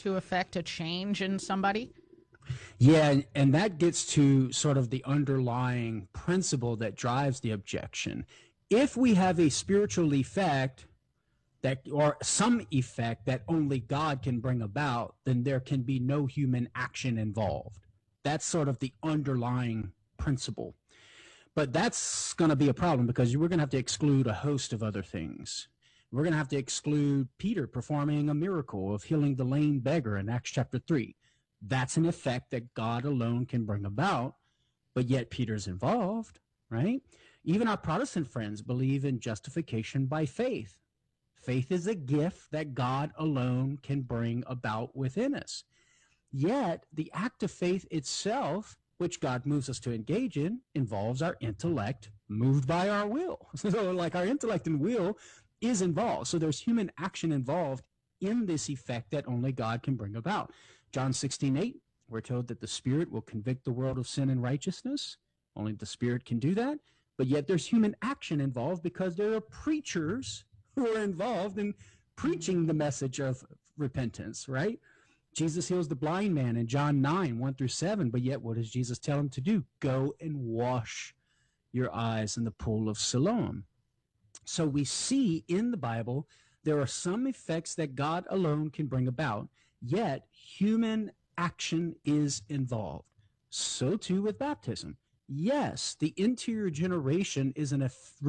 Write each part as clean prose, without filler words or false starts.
to affect a change in somebody? Yeah, and that gets to sort of the underlying principle that drives the objection. If we have a spiritual effect that, or some effect that only God can bring about, then there can be no human action involved. That's sort of the underlying principle. But that's going to be a problem because we're going to have to exclude a host of other things. We're going to have to exclude Peter performing a miracle of healing the lame beggar in Acts chapter 3. That's an effect that God alone can bring about, but yet Peter's involved, right? Even our Protestant friends believe in justification by faith. Faith is a gift that God alone can bring about within us. Yet the act of faith itself, which God moves us to engage in, involves our intellect moved by our will. So like our intellect and will is involved. So there's human action involved in this effect that only God can bring about. John 16:8, we're told that the Spirit will convict the world of sin and righteousness. Only the Spirit can do that. But yet there's human action involved because there are preachers who are involved in preaching the message of repentance, right? Jesus heals the blind man in John 9:1-7, but yet what does Jesus tell him to do? Go and wash your eyes in the pool of Siloam. So we see in the Bible there are some effects that God alone can bring about, yet human action is involved. So too with baptism. Yes, the interior regeneration is an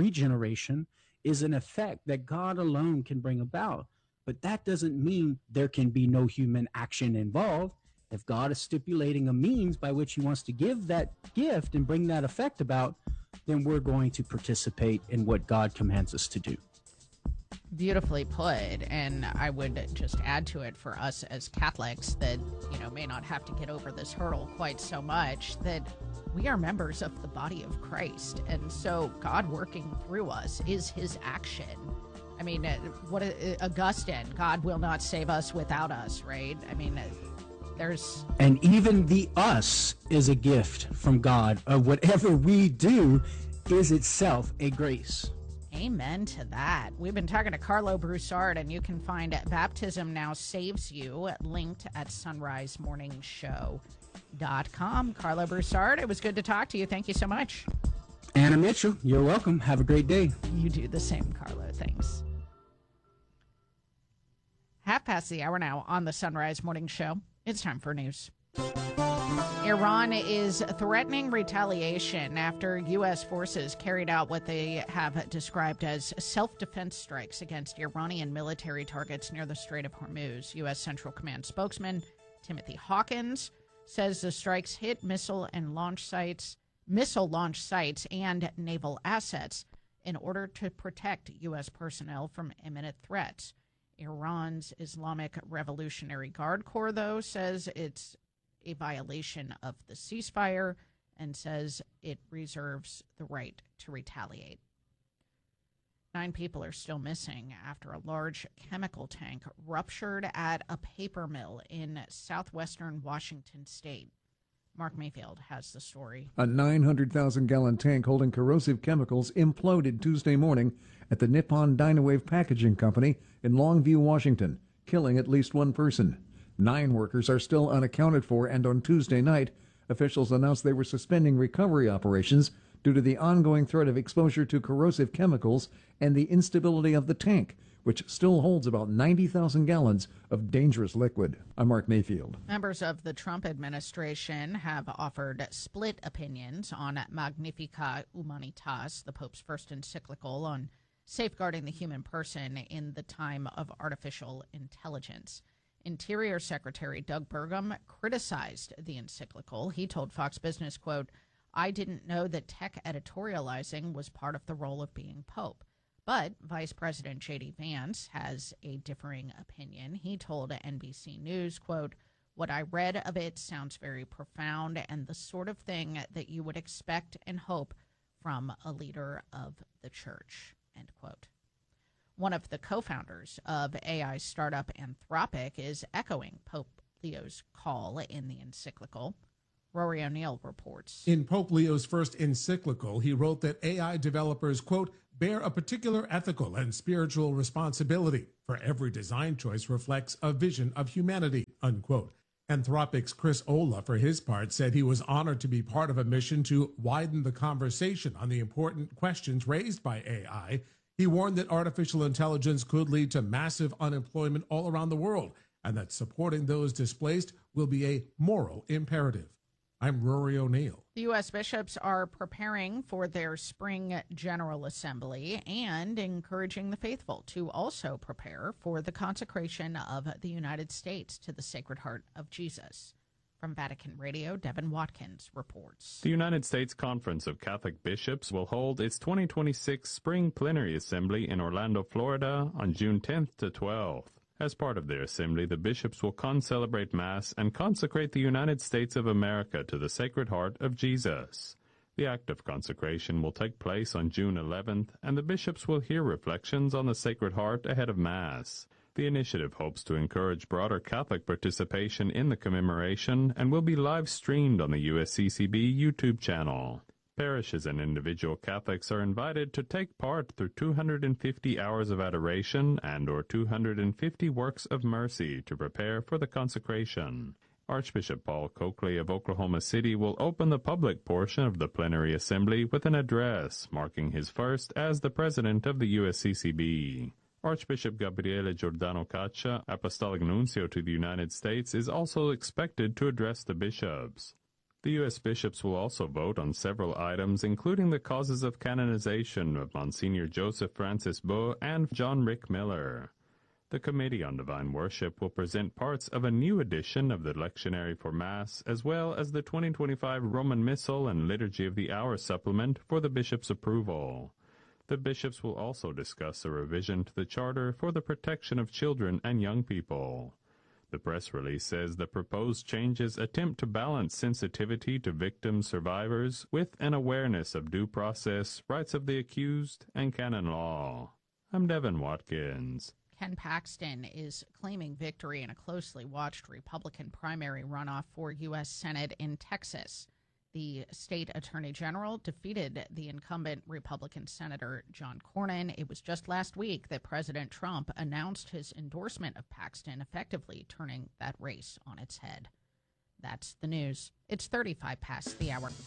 effect that God alone can bring about. But that doesn't mean there can be no human action involved. If God is stipulating a means by which he wants to give that gift and bring that effect about, then we're going to participate in what God commands us to do. Beautifully put. And I would just add to it for us as Catholics that, may not have to get over this hurdle quite so much, that we are members of the body of Christ. And so God working through us is his action. I mean, what Augustine, God will not save us without us, right? I mean, there's... And even the us is a gift from God. Whatever we do is itself a grace. Amen to that. We've been talking to Karlo Broussard, and you can find Baptism Now Saves You linked at sunrisemorningshow.com. Karlo Broussard, it was good to talk to you. Thank you so much. Anna Mitchell, you're welcome. Have a great day. You do the same, Karlo. Thanks. 5:30 now on the Sunrise Morning Show. It's time for news. Iran is threatening retaliation after U.S. forces carried out what they have described as self-defense strikes against Iranian military targets near the Strait of Hormuz. U.S. Central Command spokesman Timothy Hawkins says the strikes hit missile launch sites and naval assets in order to protect U.S. personnel from imminent threats. Iran's Islamic Revolutionary Guard Corps, though, says it's a violation of the ceasefire and says it reserves the right to retaliate. 9 people are still missing after a large chemical tank ruptured at a paper mill in southwestern Washington state. Mark Mayfield has the story. A 900,000-gallon tank holding corrosive chemicals imploded Tuesday morning at the Nippon Dynawave Packaging Company in Longview, Washington, killing at least one person. 9 workers are still unaccounted for, and on Tuesday night, officials announced they were suspending recovery operations due to the ongoing threat of exposure to corrosive chemicals and the instability of the tank, which still holds about 90,000 gallons of dangerous liquid. I'm Mark Mayfield. Members of the Trump administration have offered split opinions on Magnificat Humanitas, the Pope's first encyclical on safeguarding the human person in the time of artificial intelligence. Interior Secretary Doug Burgum criticized the encyclical. He told Fox Business, quote, "I didn't know that tech editorializing was part of the role of being Pope." But Vice President J.D. Vance has a differing opinion. He told NBC News, quote, "What I read of it sounds very profound and the sort of thing that you would expect and hope from a leader of the church," end quote. One of the co-founders of AI startup Anthropic is echoing Pope Leo's call in the encyclical. Rory O'Neill reports. In Pope Leo's first encyclical, he wrote that AI developers, quote, bear a particular ethical and spiritual responsibility, for every design choice reflects a vision of humanity, unquote. Anthropic's Chris Olah, for his part, said he was honored to be part of a mission to widen the conversation on the important questions raised by AI. He warned that artificial intelligence could lead to massive unemployment all around the world, and that supporting those displaced will be a moral imperative. I'm Rory O'Neill. The U.S. bishops are preparing for their spring General Assembly and encouraging the faithful to also prepare for the consecration of the United States to the Sacred Heart of Jesus. From Vatican Radio, Devin Watkins reports. The United States Conference of Catholic Bishops will hold its 2026 Spring Plenary Assembly in Orlando, Florida on June 10th to 12th. As part of their assembly, the bishops will concelebrate Mass and consecrate the United States of America to the Sacred Heart of Jesus. The act of consecration will take place on June 11th, and the bishops will hear reflections on the Sacred Heart ahead of Mass. The initiative hopes to encourage broader Catholic participation in the commemoration and will be live-streamed on the USCCB YouTube channel. Parishes and individual Catholics are invited to take part through 250 hours of adoration and or 250 works of mercy to prepare for the consecration. Archbishop Paul Coakley of Oklahoma City will open the public portion of the plenary assembly with an address, marking his first as the president of the USCCB. Archbishop Gabriele Giordano Caccia, Apostolic Nuncio to the United States, is also expected to address the bishops. The U.S. bishops will also vote on several items, including the causes of canonization of Monsignor Joseph Francis Beau and John Rick Miller. The Committee on Divine Worship will present parts of a new edition of the Lectionary for Mass, as well as the 2025 Roman Missal and Liturgy of the Hour supplement for the bishops' approval. The bishops will also discuss a revision to the Charter for the protection of children and young people. The press release says the proposed changes attempt to balance sensitivity to victim survivors with an awareness of due process, rights of the accused, and canon law. I'm Devin Watkins. Ken Paxton is claiming victory in a closely watched Republican primary runoff for U.S. Senate in Texas. The state attorney general defeated the incumbent Republican Senator John Cornyn. It was just last week that President Trump announced his endorsement of Paxton, effectively turning that race on its head. That's the news. It's 35 past the hour.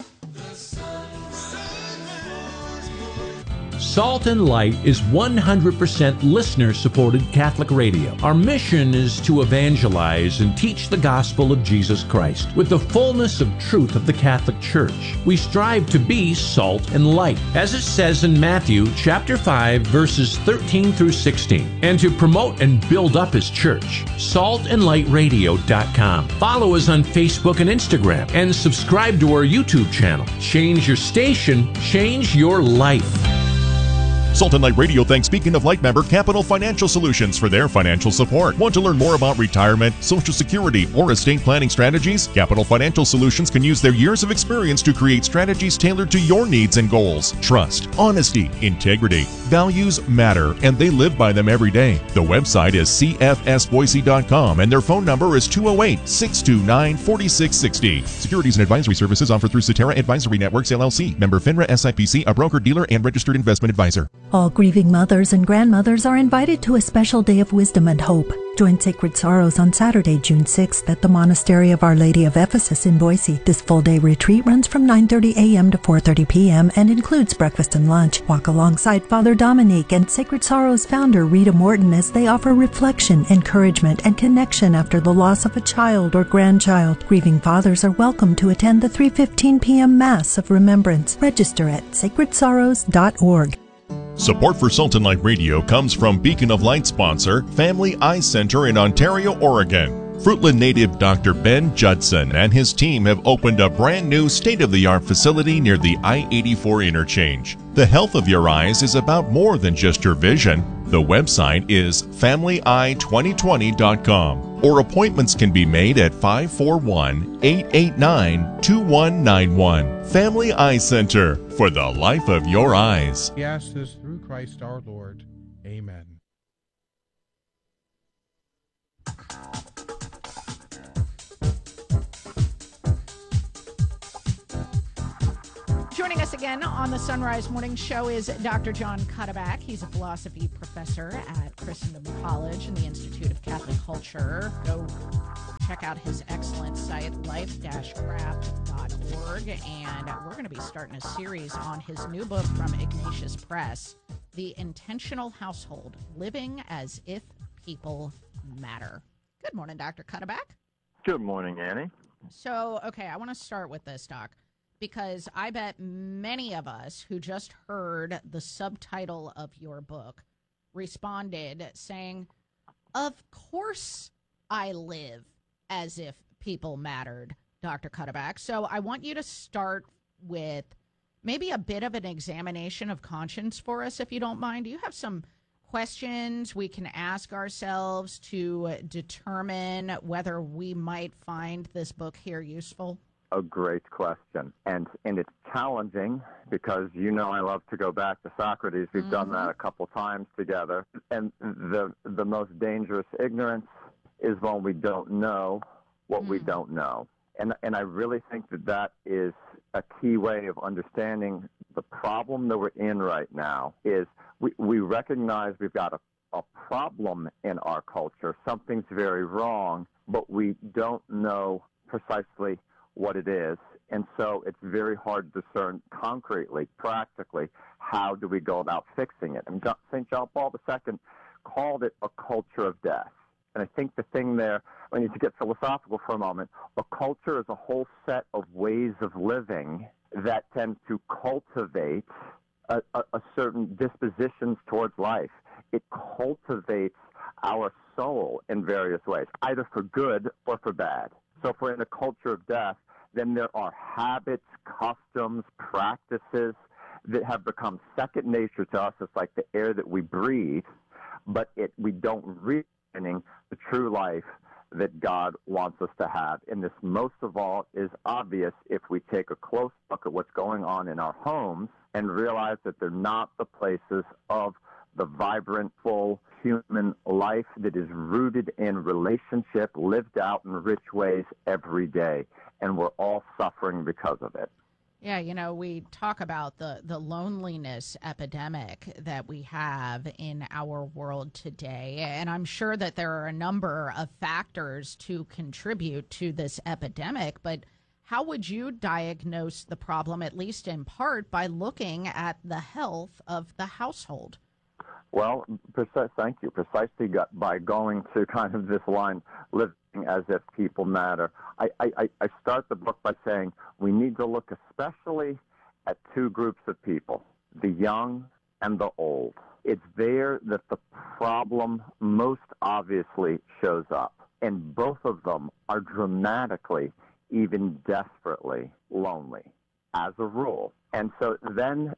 Salt and Light is 100% listener-supported Catholic radio. Our mission is to evangelize and teach the gospel of Jesus Christ with the fullness of truth of the Catholic Church. We strive to be salt and light, as it says in Matthew chapter 5, verses 13 through 16, and to promote and build up His church. saltandlightradio.com. Follow us on Facebook and Instagram, and subscribe to our YouTube channel. Change your station, change your life. Salt and Light Radio thanks Beacon of Light member Capital Financial Solutions for their financial support. Want to learn more about retirement, Social Security, or estate planning strategies? Capital Financial Solutions can use their years of experience to create strategies tailored to your needs and goals. Trust, honesty, integrity, values matter, and they live by them every day. The website is cfsboise.com, and their phone number is 208-629-4660. Securities and advisory services offered through Cetera Advisory Networks, LLC. Member FINRA SIPC, a broker-dealer and registered investment advisor. All grieving mothers and grandmothers are invited to a special day of wisdom and hope. Join Sacred Sorrows on Saturday, June 6th at the Monastery of Our Lady of Ephesus in Boise. This full-day retreat runs from 9:30 a.m. to 4:30 p.m. and includes breakfast and lunch. Walk alongside Father Dominique and Sacred Sorrows founder Rita Morton as they offer reflection, encouragement, and connection after the loss of a child or grandchild. Grieving fathers are welcome to attend the 3:15 p.m. Mass of Remembrance. Register at sacredsorrows.org. Support for Salt and Light Radio comes from Beacon of Light sponsor, Family Eye Center in Ontario, Oregon. Fruitland native Dr. Ben Judson and his team have opened a brand new state-of-the-art facility near the I-84 interchange. The health of your eyes is about more than just your vision. The website is FamilyEye2020.com, or appointments can be made at 541-889-2191. Family Eye Center, for the life of your eyes. We ask this through Christ our Lord. Amen. Joining us again on the Sunrise Morning Show is Dr. John Cuddeback. He's a philosophy professor at Christendom College and the Institute of Catholic Culture. Go check out his excellent site, life-craft.org. And we're going to be starting a series on his new book from Ignatius Press, The Intentional Household, Living as If People Matter. Good morning, Dr. Cuddeback. Good morning, Annie. So, okay, I want to start with this, Doc, because I bet many of us who just heard the subtitle of your book responded saying, of course I live as if people mattered, Dr. Cuddeback. So I want you to start with maybe a bit of an examination of conscience for us, if you don't mind. Do you have some questions we can ask ourselves to determine whether we might find this book here useful? A great question. And it's challenging because I love to go back to Socrates. We've done that a couple times together. And the most dangerous ignorance is when we don't know what we don't know. And I really think that is a key way of understanding the problem that we're in right now is we recognize we've got a problem in our culture. Something's very wrong, but we don't know precisely what it is. And so it's very hard to discern concretely, practically, how do we go about fixing it. And St. John Paul II called it a culture of death. And I think the thing there, I need to get philosophical for a moment, a culture is a whole set of ways of living that tend to cultivate a certain dispositions towards life. It cultivates our soul in various ways, either for good or for bad. So if we're in a culture of death, then there are habits, customs, practices that have become second nature to us. It's like the air that we breathe, but we don't realize the true life that God wants us to have. And this, most of all, is obvious if we take a close look at what's going on in our homes and realize that they're not the places of the vibrant, full human life that is rooted in relationship, lived out in rich ways every day. And we're all suffering because of it. Yeah, we talk about the loneliness epidemic that we have in our world today. And I'm sure that there are a number of factors to contribute to this epidemic. But how would you diagnose the problem, at least in part, by looking at the health of the household? Well, thank you. Precisely by going to kind of this line, living as if people matter. I start the book by saying we need to look especially at two groups of people, the young and the old. It's there that the problem most obviously shows up. And both of them are dramatically, even desperately lonely, as a rule. And so then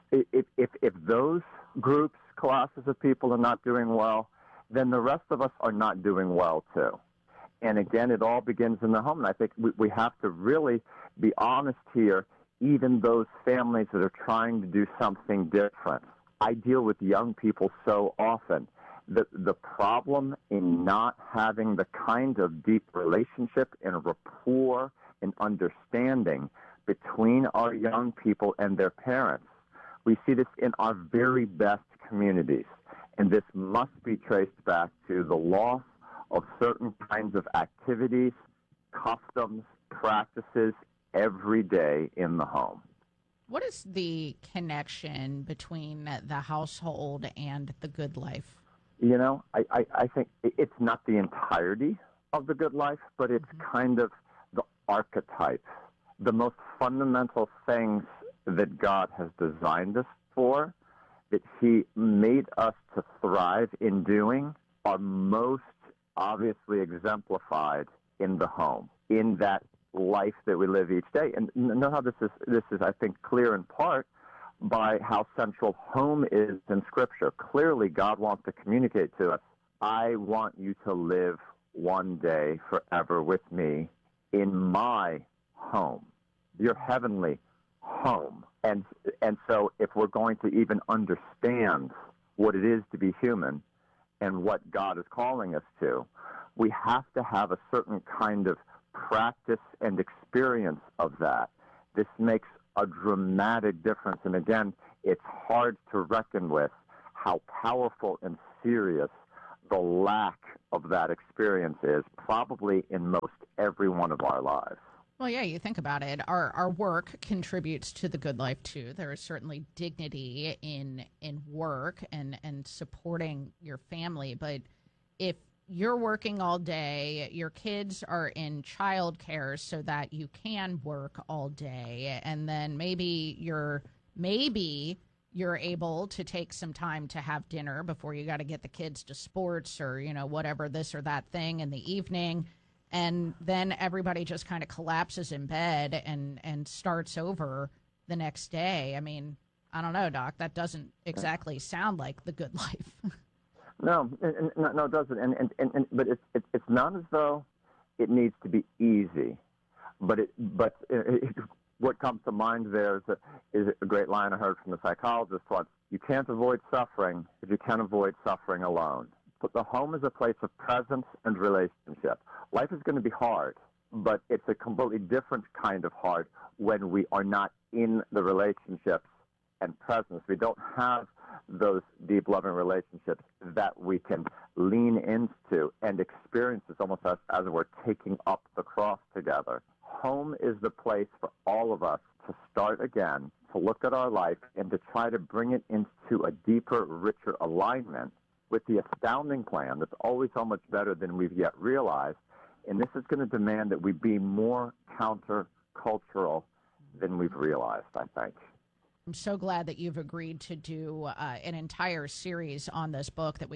if those groups, classes of people are not doing well, then the rest of us are not doing well too. And again, it all begins in the home. And I think we have to really be honest here, even those families that are trying to do something different. I deal with young people so often. The problem in not having the kind of deep relationship and rapport and understanding between our young people and their parents. We see this in our very best communities, and this must be traced back to the loss of certain kinds of activities, customs, practices every day in the home. What is the connection between the household and the good life? I think it's not the entirety of the good life, but it's kind of the archetype, the most fundamental things that God has designed us for, that he made us to thrive in doing, are most obviously exemplified in the home, in that life that we live each day. And know how this is, I think, clear in part by how central home is in Scripture. Clearly, God wants to communicate to us, I want you to live one day forever with me in my home, your heavenly home. And so if we're going to even understand what it is to be human and what God is calling us to, we have to have a certain kind of practice and experience of that. This makes a dramatic difference. And again, it's hard to reckon with how powerful and serious the lack of that experience is probably in most every one of our lives. Well, yeah, you think about it. Our work contributes to the good life, too. There is certainly dignity in work and supporting your family. But if you're working all day, your kids are in childcare so that you can work all day, and then maybe you're able to take some time to have dinner before you got to get the kids to sports or, whatever this or that thing in the evening. And then everybody just kind of collapses in bed and starts over the next day. I mean, I don't know, Doc. That doesn't exactly sound like the good life. No, it doesn't. But it's not as though it needs to be easy. But what comes to mind there is a great line I heard from the psychologist once. You can't avoid suffering, but you can avoid suffering alone. But the home is a place of presence and relationship. Life is going to be hard, but it's a completely different kind of hard when we are not in the relationships and presence. We don't have those deep, loving relationships that we can lean into and experience. It's almost as we're taking up the cross together. Home is the place for all of us to start again, to look at our life and to try to bring it into a deeper, richer alignment with the astounding plan that's always so much better than we've yet realized. And this is going to demand that we be more countercultural than we've realized, I think. I'm so glad that you've agreed to do an entire series on this book, that we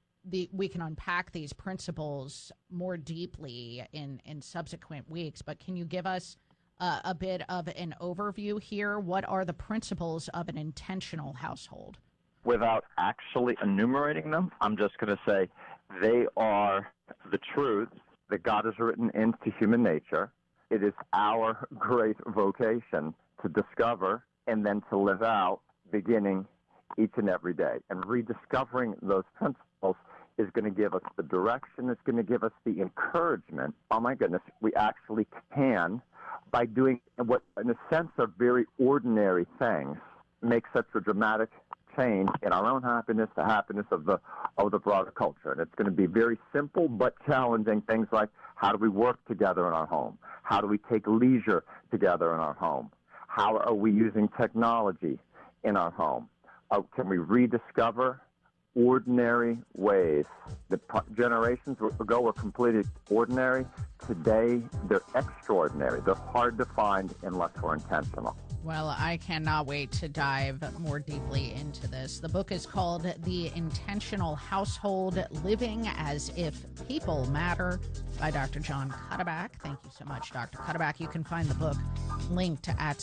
can unpack these principles more deeply in subsequent weeks. But can you give us a bit of an overview here? What are the principles of an intentional household? Without actually enumerating them, I'm just going to say they are the truth that God has written into human nature. It is our great vocation to discover and then to live out, beginning each and every day. And rediscovering those principles is going to give us the direction. It's going to give us the encouragement. Oh, my goodness, we actually can, by doing what, in a sense, are very ordinary things, make such a dramatic change in our own happiness, the happiness of the broader culture. And it's going to be very simple but challenging things like, how do we work together in our home? How do we take leisure together in our home? How are we using technology in our home? Can we rediscover ordinary ways that generations ago were completely ordinary? Today, they're extraordinary. They're hard to find unless we're intentional. Well, I cannot wait to dive more deeply into this. The book is called The Intentional Household, Living as If People Matter, by Dr. Jon Cuddeback. Thank you so much, Dr. Cuddeback. You can find the book linked at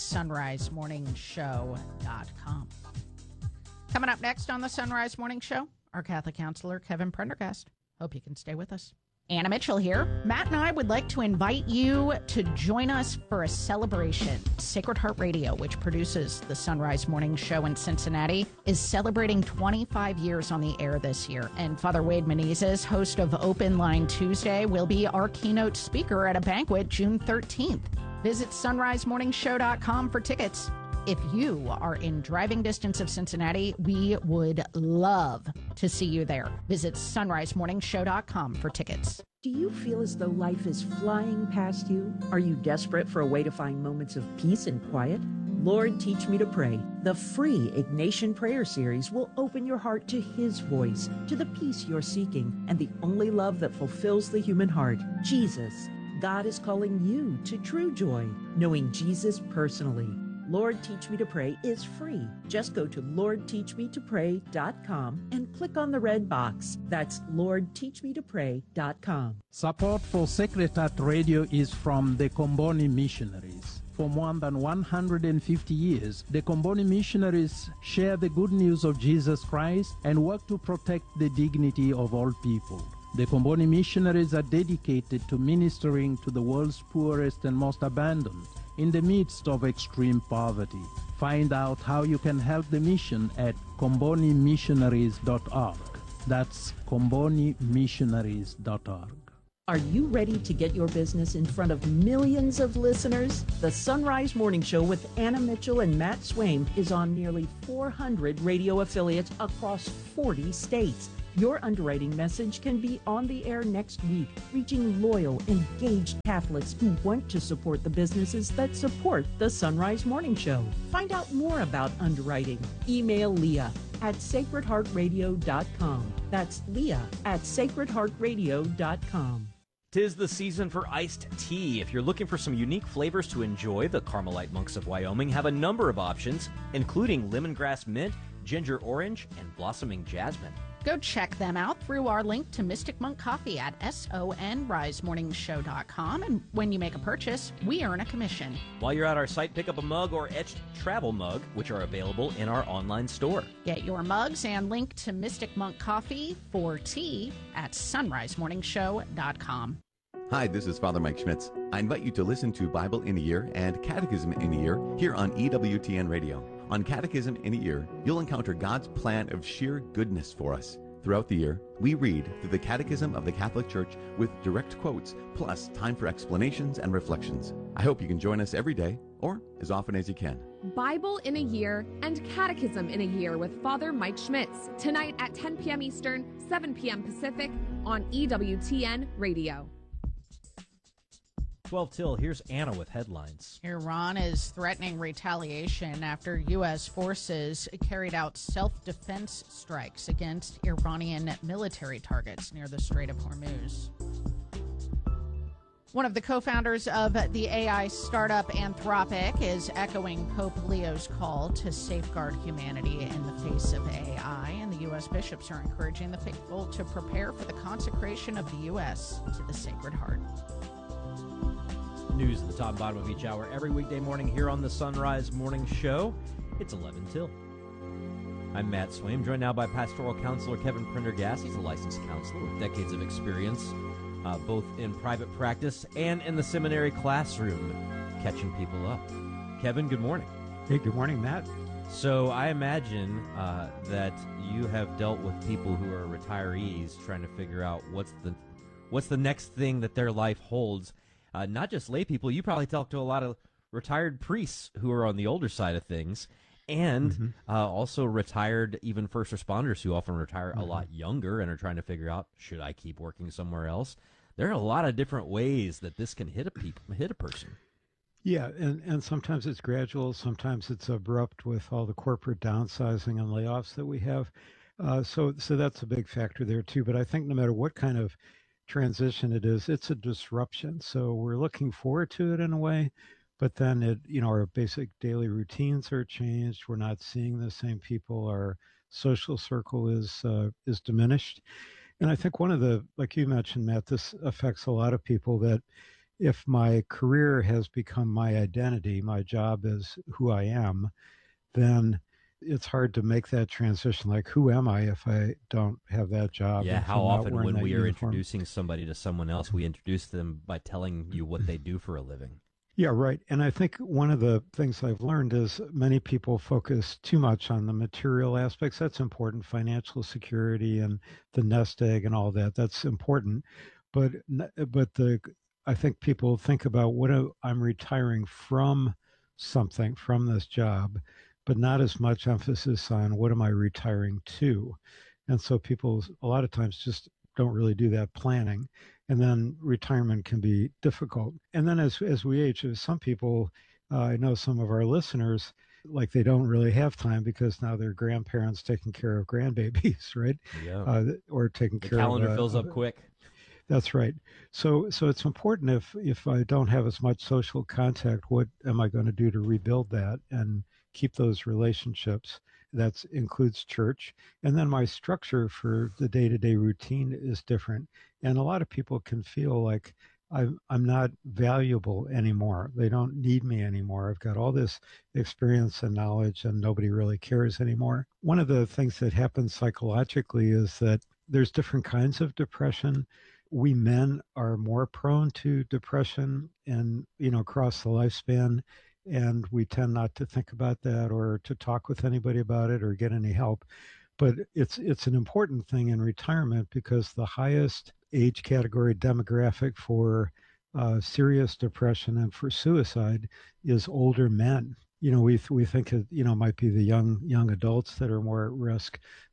sunrisemorningshow.com. Coming up next on the Sunrise Morning Show, our Catholic counselor, Kevin Prendergast. Hope you can stay with us. Anna Mitchell here. Matt and I would like to invite you to join us for a celebration. Sacred Heart Radio, which produces the Sunrise Morning Show in Cincinnati, is celebrating 25 years on the air this year. And Father Wade Menezes, host of Open Line Tuesday, will be our keynote speaker at a banquet June 13th. Visit sunrisemorningshow.com for tickets. If you are in driving distance of Cincinnati, we would love to see you there. Visit sunrisemorningshow.com for tickets. Do you feel as though life is flying past you? Are you desperate for a way to find moments of peace and quiet? Lord, Teach Me to Pray, the free Ignatian prayer series, will open your heart to His voice, to the peace you're seeking, and the only love that fulfills the human heart, Jesus. God is calling you to true joy, knowing Jesus personally. Lord, Teach Me to Pray is free. Just go to LordTeachMeToPray.com and click on the red box. That's LordTeachMeToPray.com. Support for Sacred Heart Radio is from the Comboni Missionaries. For more than 150 years, the Comboni Missionaries share the good news of Jesus Christ and work to protect the dignity of all people. The Comboni Missionaries are dedicated to ministering to the world's poorest and most abandoned in the midst of extreme poverty. Find out how you can help the mission at combonimissionaries.org. That's combonimissionaries.org. Are you ready to get your business in front of millions of listeners? The Sunrise Morning Show with Anna Mitchell and Matt Swaim is on nearly 400 radio affiliates across 40 states. Your underwriting message can be on the air next week, reaching loyal, engaged Catholics who want to support the businesses that support the Sunrise Morning Show. Find out more about underwriting. Email Leah at sacredheartradio.com. That's Leah at sacredheartradio.com. 'Tis the season for iced tea. If you're looking for some unique flavors to enjoy, the Carmelite Monks of Wyoming have a number of options, including lemongrass mint, ginger orange, and blossoming jasmine. Go check them out through our link to Mystic Monk Coffee at sonrisemorningshow.com. And when you make a purchase, we earn a commission. While you're at our site, pick up a mug or etched travel mug, which are available in our online store. Get your mugs and link to Mystic Monk Coffee for tea at sonrisemorningshow.com. Hi, this is Father Mike Schmitz. I invite you to listen to Bible in a Year and Catechism in a Year here on EWTN Radio. On Catechism in a Year, you'll encounter God's plan of sheer goodness for us. Throughout the year, we read through the Catechism of the Catholic Church with direct quotes, plus time for explanations and reflections. I hope you can join us every day, or as often as you can. Bible in a Year and Catechism in a Year with Father Mike Schmitz, tonight at 10 p.m. Eastern, 7 p.m. Pacific on EWTN Radio. 12 till, here's Anna with headlines. Iran is threatening retaliation after U.S. forces carried out self-defense strikes against Iranian military targets near the Strait of Hormuz. One of the co-founders of the AI startup Anthropic is echoing Pope Leo's call to safeguard humanity in the face of AI, and the U.S. bishops are encouraging the faithful to prepare for the consecration of the U.S. to the Sacred Heart. News at the top and bottom of each hour every weekday morning here on the Sunrise Morning Show. It's 11 till. I'm Matt Swaim, joined now by pastoral counselor Kevin Prendergast. He's a licensed counselor with decades of experience, both in private practice and in the seminary classroom, catching people up. Kevin, good morning. Hey, good morning, Matt. So I imagine that you have dealt with people who are retirees trying to figure out what's the next thing that their life holds. Not just lay people, you probably talk to a lot of retired priests who are on the older side of things, and also retired even first responders who often retire a lot younger and are trying to figure out, should I keep working somewhere else? There are a lot of different ways that this can hit a person. Yeah, and sometimes it's gradual, sometimes it's abrupt with all the corporate downsizing and layoffs that we have. So that's a big factor there too. But I think no matter what kind of transition it is, it's a disruption. So we're looking forward to it in a way, but then our basic daily routines are changed. We're not seeing the same people. Our social circle is diminished. And I think one of the, like you mentioned, Matt, this affects a lot of people, that if my career has become my identity, my job is who I am, then it's hard to make that transition. Like, who am I if I don't have that job? Yeah, how often when we are introducing somebody to someone else, we introduce them by telling you what they do for a living. Yeah, right. And I think one of the things I've learned is many people focus too much on the material aspects. That's important, financial security and the nest egg and all that. That's important. But I think people think about I'm retiring from something, from this job, but not as much emphasis on what am I retiring to. And so people a lot of times just don't really do that planning. And then retirement can be difficult. And then as we age, some people, I know some of our listeners, like they don't really have time because now they're grandparents taking care of grandbabies, right? Yeah. Or taking care of... The calendar fills up quick. That's right. So it's important if I don't have as much social contact, what am I going to do to rebuild that and keep those relationships? That includes church. And then my structure for the day-to-day routine is different. And a lot of people can feel like I'm not valuable anymore. They don't need me anymore. I've got all this experience and knowledge and nobody really cares anymore. One of the things that happens psychologically is that there's different kinds of depression. We men are more prone to depression and, across the lifespan. And we tend not to think about that or to talk with anybody about it or get any help. But it's an important thing in retirement because the highest age category demographic for serious depression and for suicide is older men. We think it might be the young adults that are more at risk,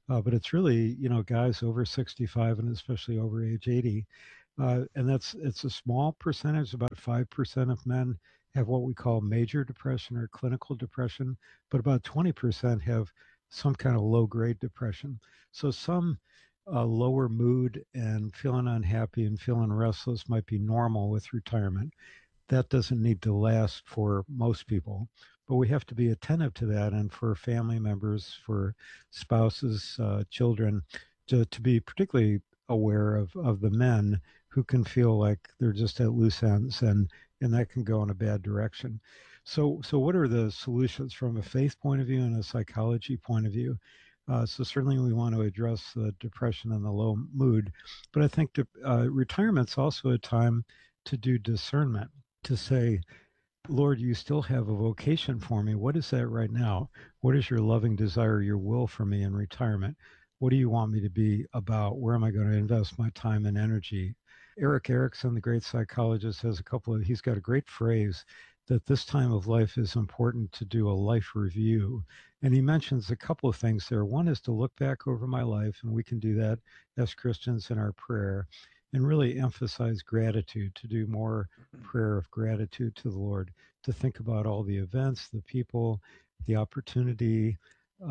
But it's really, guys over 65 and especially over age 80. And it's a small percentage, about 5% of men have what we call major depression or clinical depression, but about 20% have some kind of low-grade depression. So some lower mood and feeling unhappy and feeling restless might be normal with retirement. That doesn't need to last for most people, but we have to be attentive to that, and for family members, for spouses, children, to be particularly aware of the men who can feel like they're just at loose ends, and that can go in a bad direction. So what are the solutions from a faith point of view and a psychology point of view? So certainly we want to address the depression and the low mood, but I think retirement's also a time to do discernment, to say, Lord, you still have a vocation for me. What is that right now? What is your loving desire, your will for me in retirement? What do you want me to be about? Where am I going to invest my time and energy? Erik Erikson, the great psychologist, has he's got a great phrase that this time of life is important to do a life review. And he mentions a couple of things there. One is to look back over my life, and we can do that as Christians in our prayer, and really emphasize gratitude, to do more prayer of gratitude to the Lord, to think about all the events, the people, the opportunity,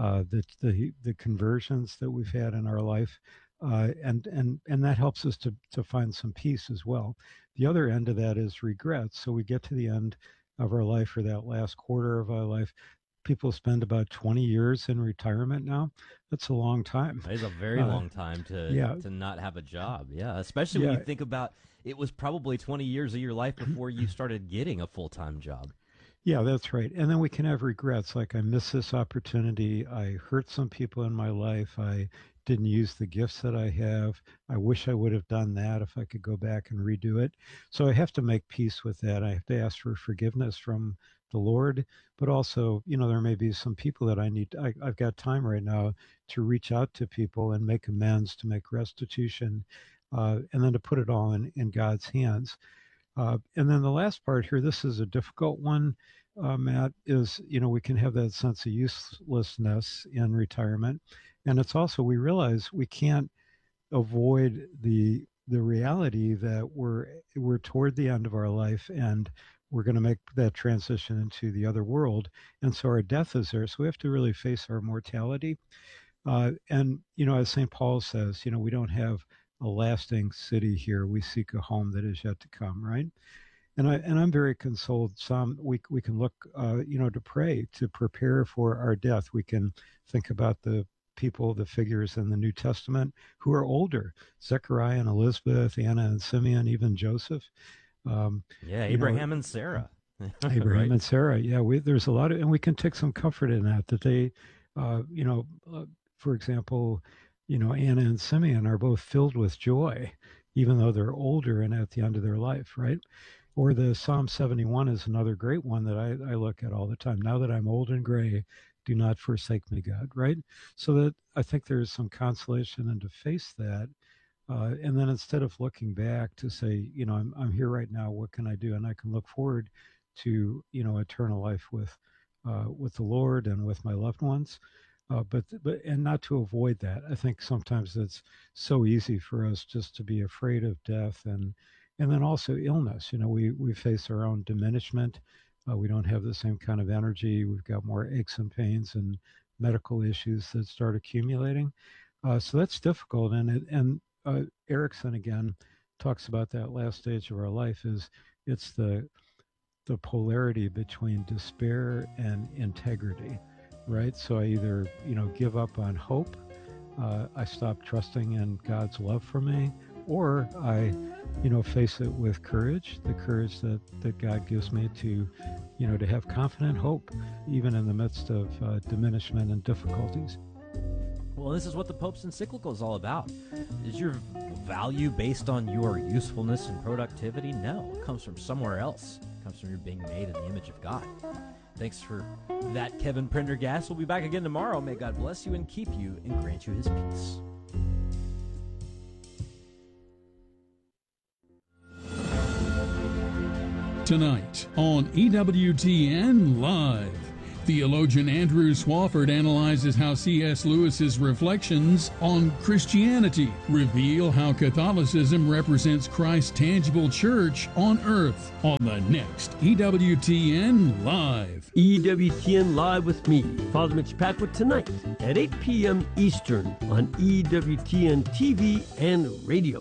the conversions that we've had in our life, and that helps us to find some peace as well. The other end of that is regret. So we get to the end of our life, or that last quarter of our life. People spend about 20 years in retirement now. That's a long time. It's a very long time to not have a job. Yeah, especially when you think about it was probably 20 years of your life before you started getting a full-time job. Yeah, that's right. And then we can have regrets, like I missed this opportunity. I hurt some people in my life. I didn't use the gifts that I have. I wish I would have done that if I could go back and redo it. So I have to make peace with that. I have to ask for forgiveness from the Lord, but also, there may be some people that I've got time right now to reach out to people and make amends, to make restitution, and then to put it all in God's hands. And then the last part here, this is a difficult one, Matt, is, we can have that sense of uselessness in retirement. And it's also, we realize we can't avoid the reality that we're toward the end of our life, and we're going to make that transition into the other world. And so our death is there. So we have to really face our mortality. And, as St. Paul says, we don't have a lasting city here. We seek a home that is yet to come, right? And I'm very consoled. We can look, to pray, to prepare for our death. We can think about the people, the figures in the New Testament who are older: Zechariah and Elizabeth, Anna and Simeon, even Joseph. Abraham and Sarah. Abraham Right. and Sarah. Yeah, there's a lot of, and we can take some comfort in that they, for example, Anna and Simeon are both filled with joy, even though they're older and at the end of their life, right? Or the Psalm 71 is another great one that I look at all the time. Now that I'm old and gray, do not forsake me, God, right? So that I think there's some consolation and to face that. And then instead of looking back to say, I'm here right now, what can I do? And I can look forward to, eternal life with the Lord and with my loved ones. But not to avoid that. I think sometimes it's so easy for us just to be afraid of death and then also illness. We face our own diminishment. We don't have the same kind of energy. We've got more aches and pains and medical issues that start accumulating. So that's difficult. And Erikson again talks about that last stage of our life it's the polarity between despair and integrity, right? So I either give up on hope, I stop trusting in God's love for me, or I face it with courage, the courage that God gives me to to have confident hope even in the midst of diminishment and difficulties. Well, this is what the Pope's encyclical is all about. Is your value based on your usefulness and productivity? No, it comes from somewhere else. It comes from your being made in the image of God. Thanks for that, Kevin Prendergast. We'll be back again tomorrow. May God bless you and keep you and grant you his peace. Tonight on EWTN Live, Theologian Andrew Swafford analyzes how C.S. Lewis's reflections on Christianity reveal how Catholicism represents Christ's tangible church on earth on the next EWTN Live. EWTN Live with me, Father Mitch Packwood, tonight at 8 p.m. Eastern on EWTN TV and radio.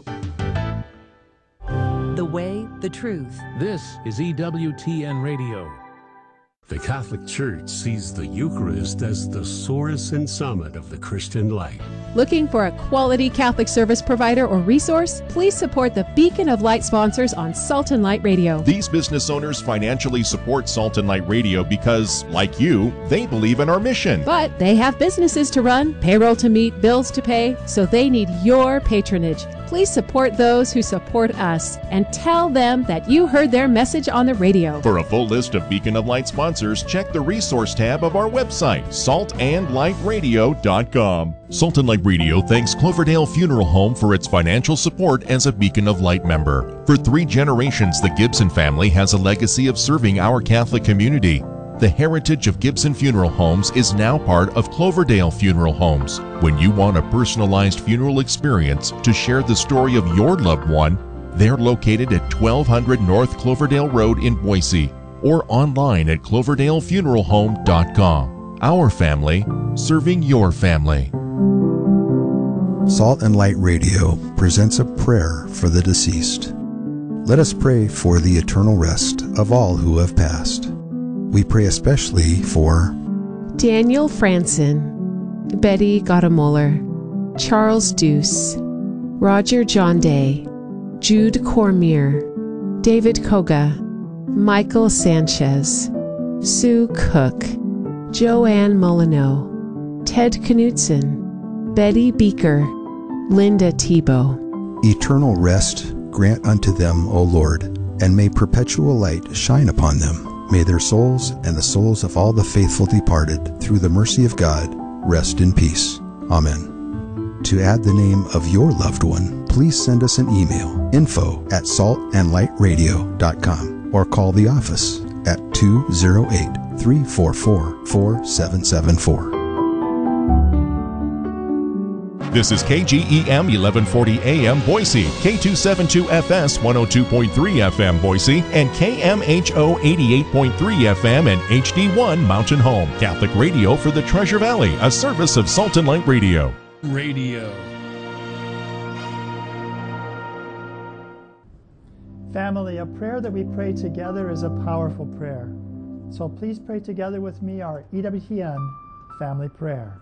The way, the truth. This is EWTN Radio. The Catholic Church sees the Eucharist as the source and summit of the Christian life. Looking for a quality Catholic service provider or resource? Please support the Beacon of Light sponsors on Salt and Light Radio. These business owners financially support Salt and Light Radio because, like you, they believe in our mission. But they have businesses to run, payroll to meet, bills to pay, so they need your patronage. Please support those who support us and tell them that you heard their message on the radio. For a full list of Beacon of Light sponsors, check the resource tab of our website, saltandlightradio.com. Salt and Light Radio thanks Cloverdale Funeral Home for its financial support as a Beacon of Light member. For 3 generations, the Gibson family has a legacy of serving our Catholic community. The heritage of Gibson Funeral Homes is now part of Cloverdale Funeral Homes. When you want a personalized funeral experience to share the story of your loved one, they're located at 1200 North Cloverdale Road in Boise or online at cloverdalefuneralhome.com. Our family, serving your family. Salt and Light Radio presents a prayer for the deceased. Let us pray for the eternal rest of all who have passed. We pray especially for Daniel Franson, Betty Gottemoeller, Charles Deuce, Roger John Day, Jude Cormier, David Koga, Michael Sanchez, Sue Cook, Joanne Molyneux, Ted Knutson, Betty Beaker, Linda Tebow. eternal rest grant unto them, O Lord, and may perpetual light shine upon them. May their souls and the souls of all the faithful departed, through the mercy of God, rest in peace. Amen. To add the name of your loved one, please send us an email, info@saltandlightradio.com, or call the office at 208-344-4774. This is KGEM 1140 AM Boise, K272FS 102.3 FM Boise, and KMHO 88.3 FM and HD1 Mountain Home. Catholic radio for the Treasure Valley, a service of Salt and Light Radio. Family, a prayer that we pray together is a powerful prayer. So please pray together with me our EWTN family prayer.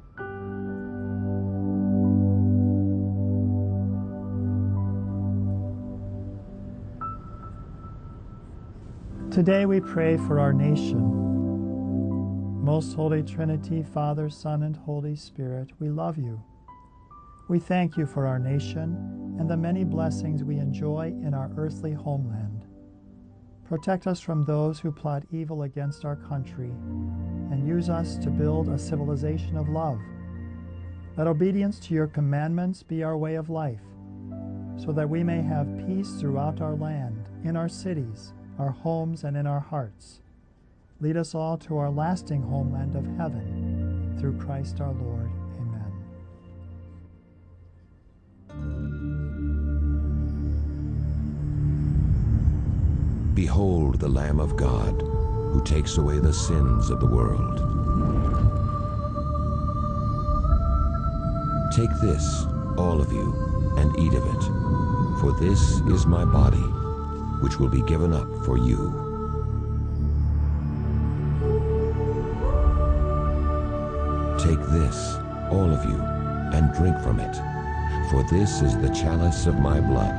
Today we pray for our nation. Most Holy Trinity, Father, Son, and Holy Spirit, we love you. We thank you for our nation and the many blessings we enjoy in our earthly homeland. Protect us from those who plot evil against our country, and use us to build a civilization of love. Let obedience to your commandments be our way of life, so that we may have peace throughout our land, in our cities, our homes, and in our hearts. Lead us all to our lasting homeland of heaven, through Christ our Lord. Amen. Behold the Lamb of God, who takes away the sins of the world. Take this, all of you, and eat of it, for this is my body, which will be given up for you. Take this, all of you, and drink from it, for this is the chalice of my blood.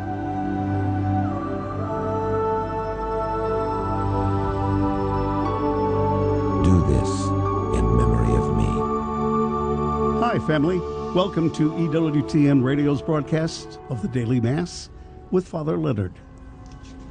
Do this in memory of me. Hi, family. Welcome to EWTN Radio's broadcast of the Daily Mass with Father Leonard.